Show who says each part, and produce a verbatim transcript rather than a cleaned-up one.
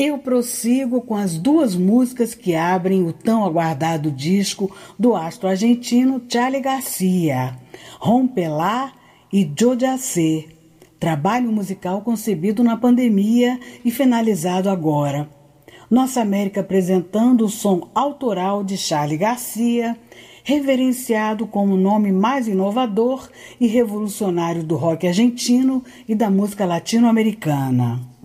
Speaker 1: Eu prossigo com as duas músicas que abrem o tão aguardado disco do astro argentino Charly Garcia, Rompelá e Yo Ya Sé, trabalho musical concebido na pandemia e finalizado agora. Nossa América apresentando o som autoral de Charly Garcia, reverenciado como o nome mais inovador e revolucionário do rock argentino e da música latino-americana.